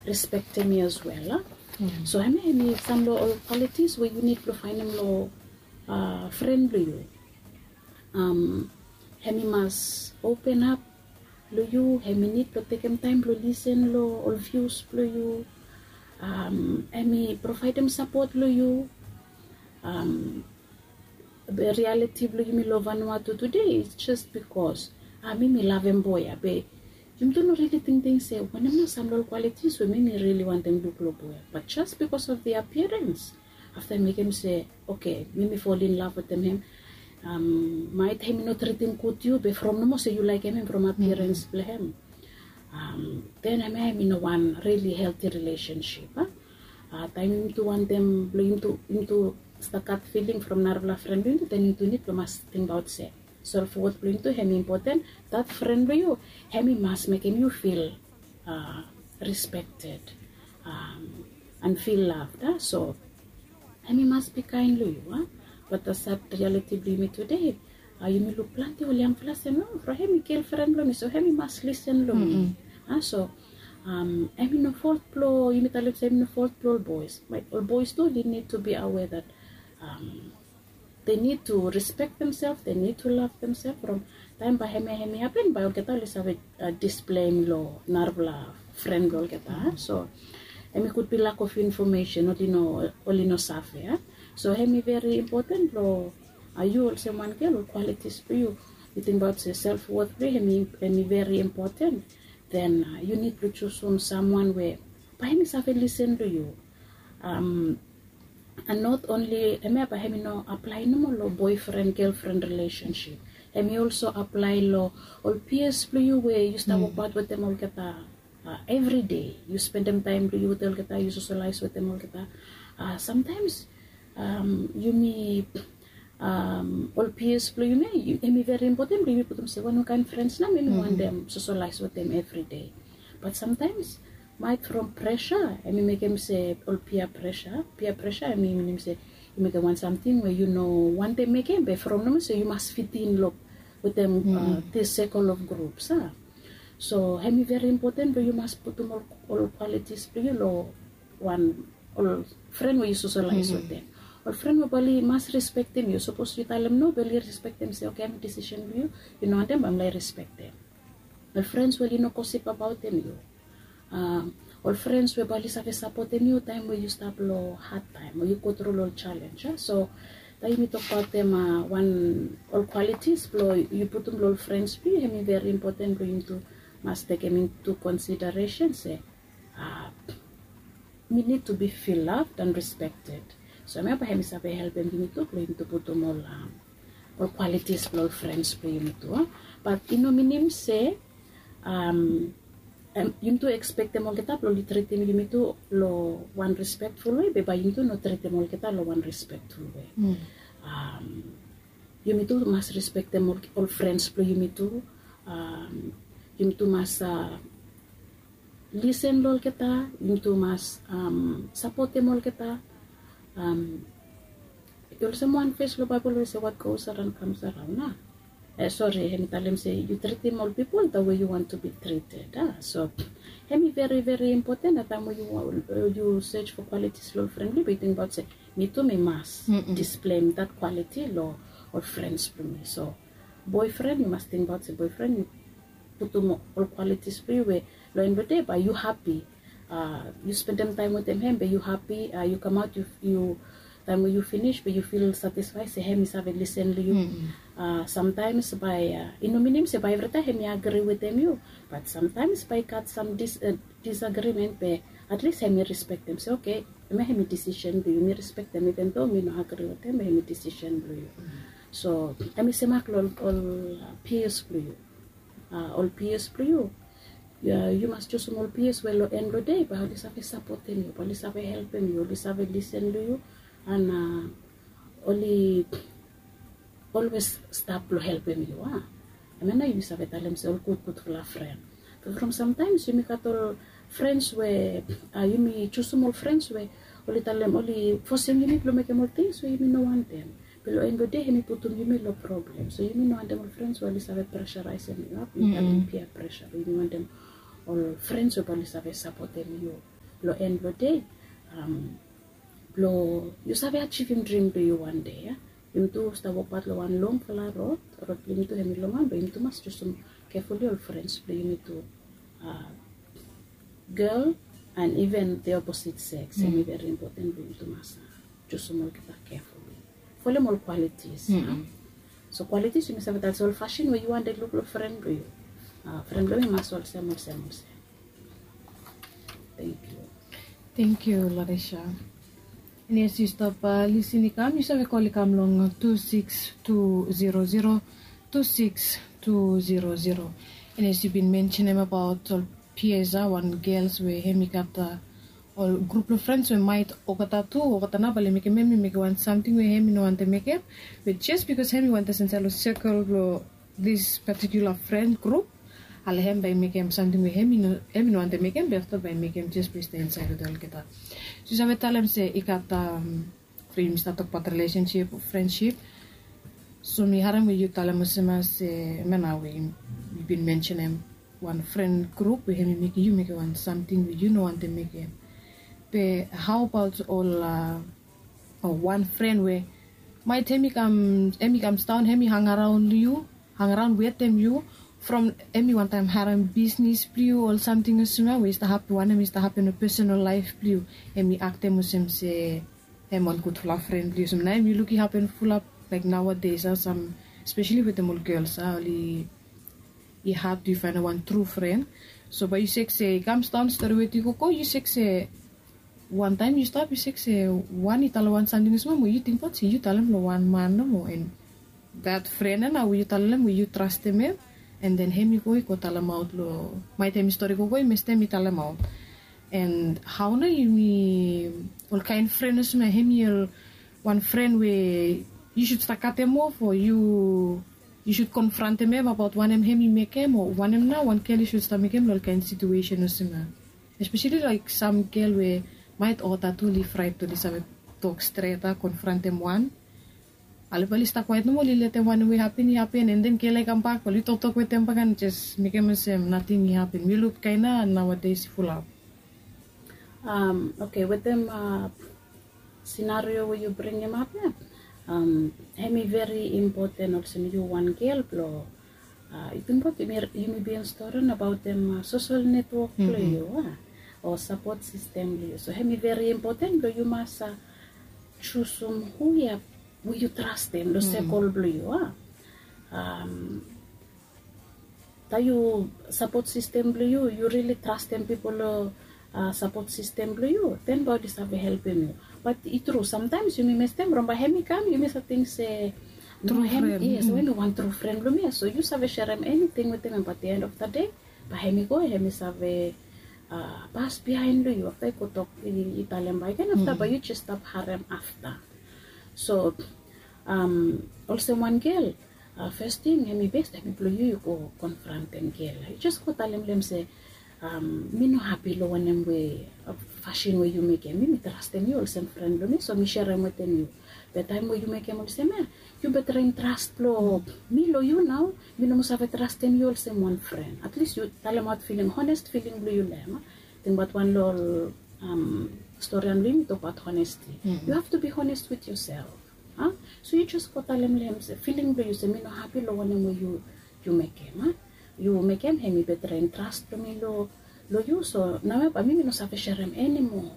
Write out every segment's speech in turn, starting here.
respect me as well. So I mean some law qualities where you need to find them law friendly you. Hemi must open up lo you, hemi need to take him time to listen lo all views lo you. Hemi provide them support lo you. The reality lo you me love Vanuatu today is just because me love him boy abe. You don't really think things say when I'm not some low qualities so me really want them to look boy. But just because of the appearance, after make him say, okay, me fall in love with him. Might him not treating good you, but from no more say you like him from appearance play him. Then I may in one really healthy relationship. Time to want them into start feeling from narvala friend then into need to must think about say self-worth to him important that friend you him must make him you feel respected and feel loved. So him must be kind to you. But the sad reality bring me today. You may look plenty of young fellas and no, for him girlfriend lo me, so him must listen lo me. So I mean no fault blow, you may tell him no fault blow boys. But all boys too they need to be aware that they need to respect themselves, they need to love themselves from time by hemi happen by kita let's have a display lo narvla friend girl kita. So hemi could be lack of information, only no safe. So hemi very important lo you also one girl qualities for you. You think about self-worth hemi very important. Then you need to choose from someone where by hemi safe listen to you. And not only hemi no apply no more boyfriend girlfriend relationship. Hemi also apply lo all peers for you where you start about with them all kata every day. You spend them time to you tell kata you socialize with them all kata. Sometimes you may all peers for you may very important. You put them say one kind friends na me want them socialize with them every day. But sometimes might from pressure, I mean make him say all peer pressure, I mean him say you make them want something where you know one day make him, but from them so you must fit in look with them this circle of groups. So him very important, but you must put them all qualities for you lo one all friend where you socialize with them. All friend will must respect them. You suppose you tell them no, but respect them. Say okay, I'm a decision for you know them, I'm like respect them. All friends will you know gossip about them you. All friends will bali sa support them you time where you stop low hard time or you go through low challenge. So time you talk about them one all qualities flow you put them low friends be him very important for him to must take him into consideration. Say we need to be feel loved and respected. So may pa him sabi help him to put them all qualities flow friends for him to. But minim say yung to expect them all kita lo treat them yung to lo one respectful way beba yung to no treat them all kita lo one respectful way. Yung to mas respect them all friends po yung to mas listen lo kita yung to mas support them all kita you'll someone face lo Bible say what goes around comes around na. Sorry, hemi talim say you treat them all people the way you want to be treated. So hemi very very important at time you search for qualities law friendly but think about say me too may must display that quality law or friends for me. So boyfriend you must think about say boyfriend you put them all qualities for you where lo in the day but you happy you spend them time with them but you happy you come out you time when you finish but you feel satisfied say hemi sabi listen to you. Sometimes by minim say by every time hemi agree with them you but sometimes by got some disagreement but at least hemi respect them say okay hemi decision do you me respect them even though me no agree with them hemi decision do you. So hemi say mak all peers for you all peers for you. You must choose all peers well end of the day but how this have support them you police have help them you police have listen to you and only always stop to help him you I mean you have tell him say all good for a friend but from sometimes you make all friends where you may choose small friends where only tell them only force him you need to make more things where you may no want them but in the day you put them you may no problem so you may no want them all friends where you have pressurize them up you have peer pressure you want them all friends where you have support them you Blo end lo day. Blo you sabe achieve him dream do you one day, yeah? Him tu sta wopat lo one long fala road him tu hemi longan, but him tu mas just carefully all friends blo you need to girl and even the opposite sex. Hemi very important blo him tu mas just more kita carefully. For them all qualities. So qualities you must have that's all fashion where you want to look for friend blo you. Friend blo you must all say. Thank you. Thank you, Larisha. And yes, you stop listening. You have a call long 26200 26200. And as you've been mentioning about PSA, one girls where he got all group of friends we might okata tu okata na bale make want something where him no want to make it, but just because him want to send circle this particular friend group. I'll him by make him something with him, no want to make him, but after by make him just be stay inside the kita. So I tell him say ikat free start talk about relationship or friendship. So me haram with you tell him say man we've been mentioning one friend group with him make you make one something with you no want to make him. But how about all one friend where might him comes down, him hang around with them you. From any one time haram business blue or something similar ways to happen one is to happen in a personal life blue and me act muslim say one good full of friend blue some time you look happen full up like nowadays some especially with the more girls only you have to find one true friend. So but you say comes down story with you go you say one time you stop you say one italo one something is you think what you tell them one man no and that friend and now you tell them you trust them. And then hemi ko tala maut lo my time story ko mi tala maut and how na you all kind friends me hemi one friend where you should start them off or you should confront them about one hemi make him or one now one girl you should start make him all kind situation especially like some girl where might or totally fright to this talk straight confront them one. Alipali stuck with no let them one way happen and then kill like I'm back, but you talk with them and just make them say nothing happen. We look kinda nowadays full up. Okay, with them scenario where you bring him up, hemi very important also you one girl blow. You can put you may be in story about them social network you or support system. So hemi very important you must choose who you have. Will you trust them? Lo secol blue tayo support system blue you really trust them people support system blue then bodies have helping you. But it's true sometimes you may miss them from hemi come you miss a thing say true friend. Yes, when you want true friend blue so you have share them anything with them and at the end of the day but hemi have pass behind you after you talk Italian by again after but you just stop harem after. So also one girl first thing hemi best hemi blow you go confront them girl you just go tell them say me no happy lo one them way fashion way you make me trust them you also friend lo me so me share them with them you the time where you make them also me you better in trust lo me lo you now me no must have trust them you also one friend at least you tell them out feeling honest feeling blue you lema think about one lo story and we talk about honesty. You have to be honest with yourself. So you just go tell them feeling blue you say me no happy lo one way you make him you make him me better and trust me lo you so now I mean no have share him anymore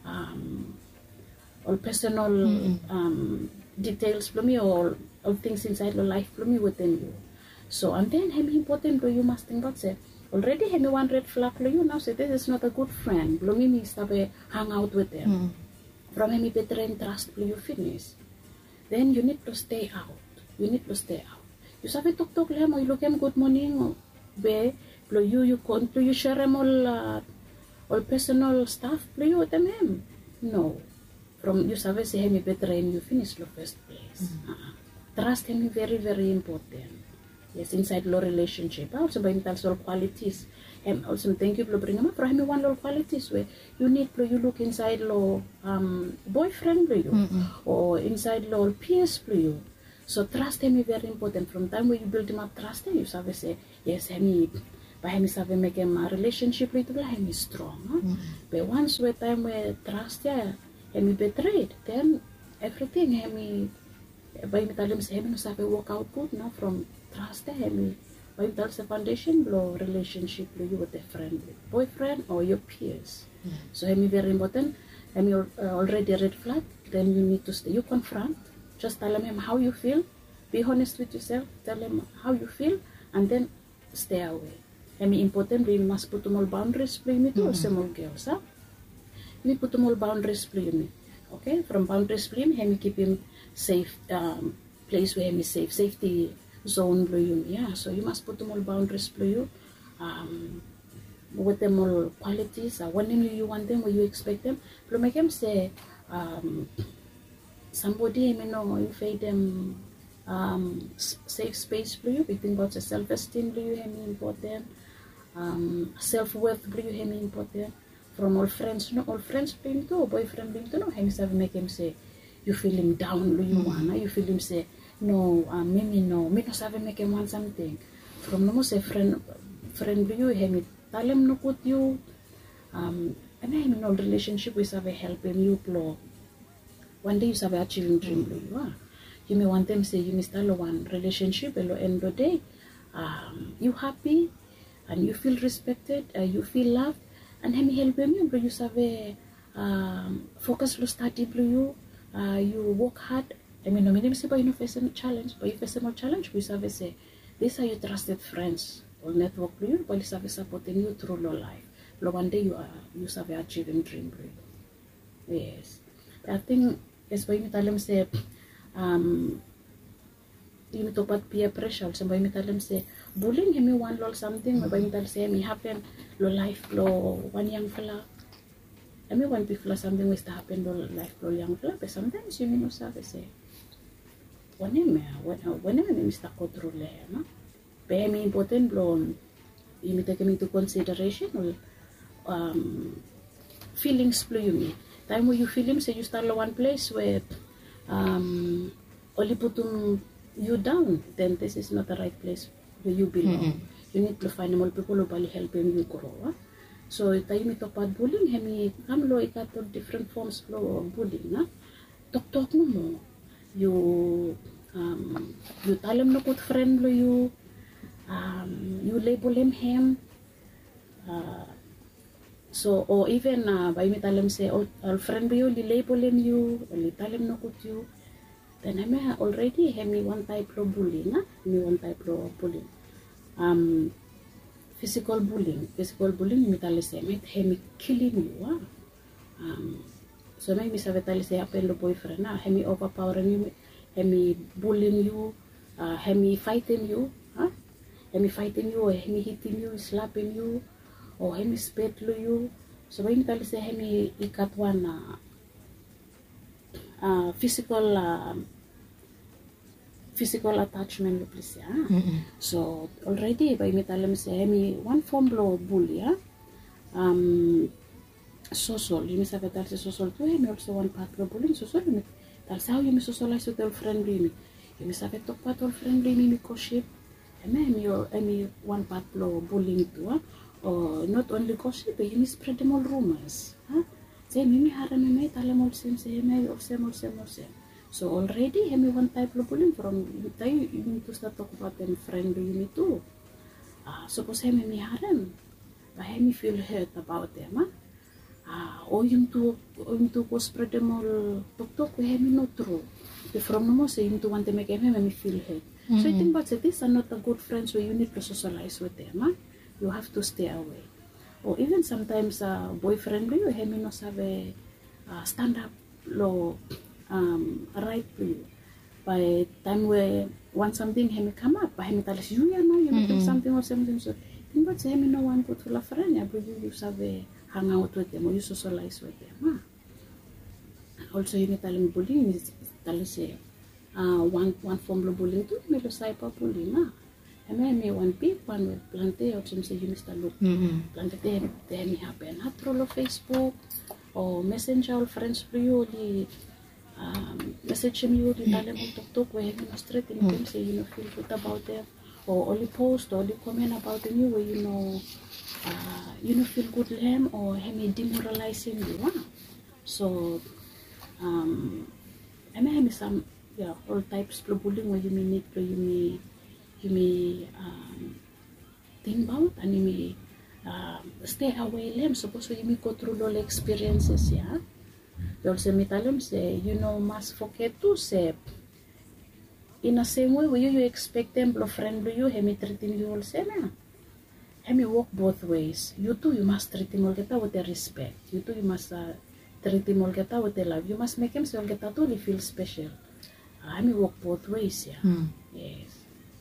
all personal details for me or all things inside your life for me within you. So and then him important you must think about say already him one red flag lo you now say this is not a good friend lo me stop hang out with them from him better and trust you finish then you need to stay out you sabi talk le mo you look him good morning be lo you share them all personal stuff lo you with them no from you sabi say him better and you finish the first place trust him very very important. Yes, inside law relationship. Also by mental qualities. And also thank you for bringing up for him one law qualities where you need to you look inside law boyfriend for you or inside law peers for you. So trust him is very important. From time where you build him up trust him, you say yes him But hemi save make him a relationship with la hemi strong. But once we time we trust ya, hemi betrayed, then everything hemi by me tell him say hemi no save work out good now from trust ya hemi. By me tell the foundation blow relationship blow you with a friend, boyfriend or your peers. So hemi very important. Hemi already red flag. Then you need to stay. You confront. Just tell him how you feel. Be honest with yourself. Tell him how you feel, and then stay away. Hemi important. We must put all boundaries. Play me too. Some more girls, huh? We put all boundaries. Play me. Okay. From boundaries, play me. Hemi keep him safe. Place where hemi safe. Safety zone. Play you. Yeah. So you must put all boundaries. Play you. With them all qualities. When you want them, or you expect them. Play make him say. Somebody may know you feed them safe space for you. We think about the self-esteem for you, important. Self-worth for you, important. From all friends, no, all friends for him too, boyfriend for him too, no, him say make him say, you feel him down, you wanna, you feel him say, no, me no save make him want something. From no say friend for you, him tell him no put you, and him no relationship we save help him you blow. One day you have achieving dream you may want them say you may start one relationship and end of the day you happy and you feel respected, you feel loved, and him help them you have a focus to study you work hard. I mean no say but you face a challenge, but you face a challenge we have say these are your trusted friends or network you, but you have supporting you through your life. One day you have achieving dream yes. I think as why me tell them say you to pat peer pressure. So why me tell them say bullying him one lol something. Why me tell say me happen lo life lo one young fella. I mean one people something was to happen lo life lo young fella. But sometimes you may not say when me Mr. control no. But me important blown you may take into consideration or feelings blow you me. Time where you feel him, say you start in one place where only put you down, then this is not the right place where you belong. You need to find more people who will help you grow. So time you talk about bullying, hemi come lo ikat different forms of bullying. Talk no more. You tell him no good friend lo you label him. So or even by me tell him say all friend you label him you or tell him no good you, then I already hemi one type of bullying, one type of bullying. Physical bullying me tell say me hemi killing you. So maybe say tell say happen lo boyfriend hemi overpowering you, hemi bullying you, hemi fighting you, hemi fighting you or hemi hitting you, slapping you. Oh, hemi spit lo you. So when you say hemi ikat one physical attachment please So already by me tell him say hemi one form blow bully social. You must have tell say social too. Hemi also one part of bullying social. You tell say how you must socialize with your friend me. You must have talk about your friend me gossip. Hemi one part of bullying too. Or not only gossip, but you spread them all rumors. Say, Mimi Haram, me, tell them all same, say, me, or same. So already, hemi one type of bullying from you need to start talk about them friend you need to. Suppose hemi Haram, but hemi feel hurt about them. Or you to go spread them all talk, hemi not true. The from no more say you to want to make hemi feel hurt. So I think but these are not a good friends where you need to socialize with them. You have to stay away. Or even sometimes boyfriend you hemi no have a stand up low right to you. By time where want something hemi come up, but hemi tell us you need something or something. So think but hemi no one go to la friend, but you have a hang out with them or you socialize with them. Also you need tell him bullying is tell say one form of bullying too, me lo type of bullying. Hemi one big one with plante or some say you must look plante then happen. Not through Facebook or messenger or friends for you the message him you the tell them talk where hemi no straight in them say you know feel good about them or only post or only comment about you where you know feel good them or hemi demoralizing you. So I mean some all types of bullying where you may need to you may think about and you may stay away them suppose you may go through all experiences. You also may tell them say must forget to say in the same way where you expect them to friend you hemi treating you also na. Hemi work both ways. You too you must treat him all with the respect. You too you must treat him all with the love. You must make him so all to feel special. Hemi work both ways. Yes.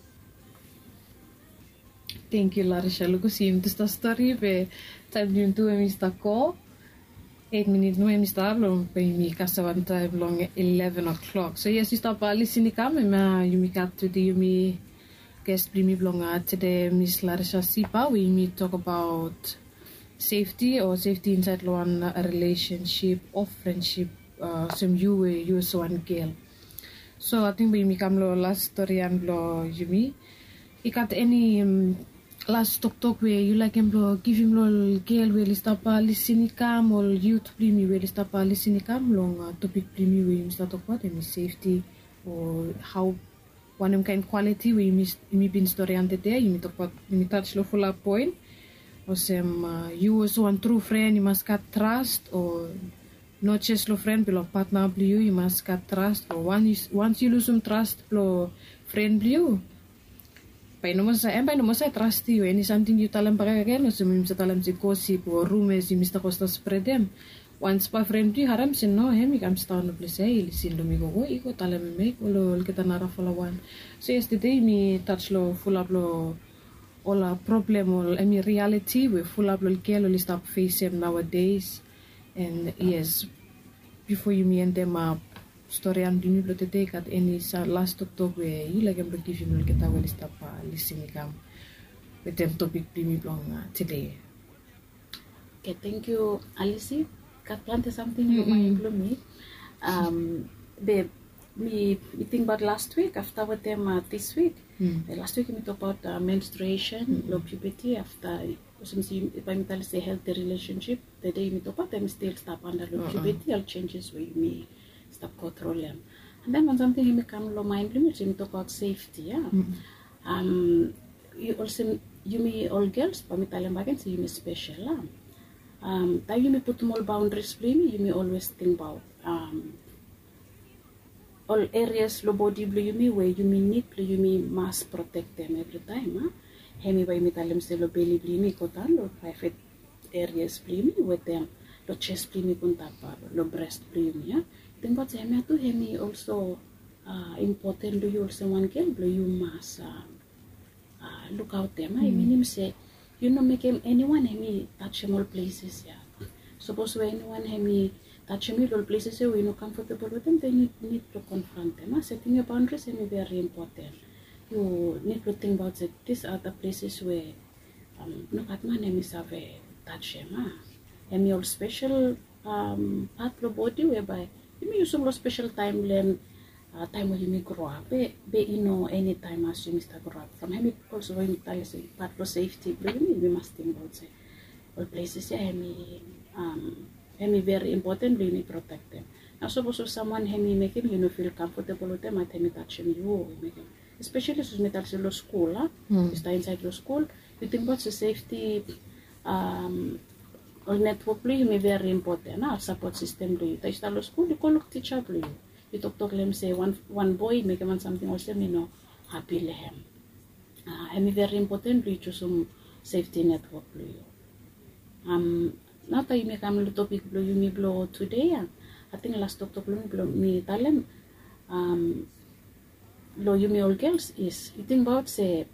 Thank you, Larisha. Look, see, this the story be time you do Mr. Call. 8 minutes no Mr. Long by me Casavan time long 11 o'clock. So yes, you stop listening come you me got to the me guest me blonga today Miss Larisha Sipa. We me talk about safety inside one relationship or friendship some you so one girl. So I think we me come lo last story and lo you me. You got any last talk where you like him to give him lo girl where stop listening come or youth me where stop listening come long topic me where you start talk about any safety or how one kind quality where you been story under there you talk about you touch lo full up point or some you also one true friend you must got trust or not just lo friend below partner you must got trust or once you lose some trust lo friend you Pai no masa trust you any something you tell them again or some tell them gossip or rumors you Mr. Costa spread them. Once pa friend you haram sin no hemi kam down no place listen lo mi go iko tell them make lo kita nara folawan. So yesterday me touch lo full up lo all a problem or any reality we full up lo ke lo stop face them nowadays and yes before you me and them up story and you need to take at any last talk where you like them to give you get away stop listening come with them topic me long today. Okay, thank you, Alice. Got plenty something you mind blow me. Babe, me think about last week after with them this week. Last week we talk about menstruation, low puberty after if I'm telling say healthy relationship. The day we talk about them still stop under low puberty, all changes where me stop control them. And then when something may come low mind limits, you talk about safety. You also you may all girls, but me tell them again, so you may special. That you may put more boundaries for me. You may always think about all areas low body blue you may where you may need you may must protect them every time. Hemi by me tell them say lo belly blue me kotan lo private areas blue me with them lo chest blue me kuntapa lo breast blue me. Think about hemi to hemi also important do you also one girl blue you must look out them. I mean him say make him anyone hemi touch him all places suppose when anyone hemi touch him all places we no comfortable with them then you need to confront them. Setting your boundaries hemi very important. You need to think about it. These are the places where no katman hemi have touch him hemi all special part of body whereby you may use some special time learn time when you may grow up be any time as you must grow up from hemi also when you tell us part of safety we must think about say all places hemi very important we need protect them. Now suppose if someone hemi make him feel comfortable with them at hemi touch him you make him especially if you touch your school you stay inside your school you think about the safety or network you may very important support system you touch the school you call teacher you talk them say one boy make him something also happy lehem hemi very important you choose some safety network now that you make a little topic you may blow today I think last talk me tell them lo you may all girls is you think about say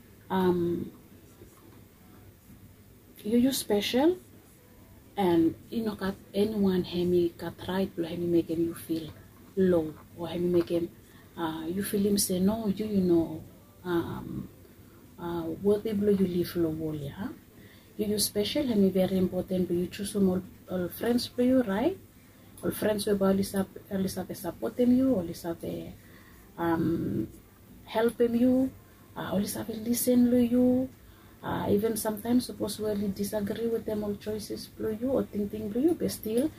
you special and got anyone hemi got right hemi make him you feel low or hemi make him you feel him say no worthy blow you live low wall you special hemi very important but you choose some all friends for you right all friends will always have support them you always have help them you always have a listen to you. Even sometimes suppose really disagree with them all choices to you or thinking to you, but still